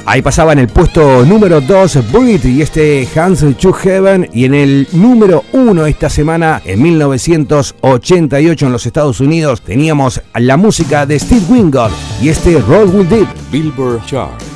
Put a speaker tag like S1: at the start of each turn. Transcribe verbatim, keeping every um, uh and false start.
S1: Ahí pasaba en el puesto número dos Breathe y este Hands to Heaven. Y en el número uno esta semana, en mil novecientos ochenta y ocho en los Estados Unidos, teníamos la música de Steve Winwood y este Roll With It.
S2: Billboard Chart.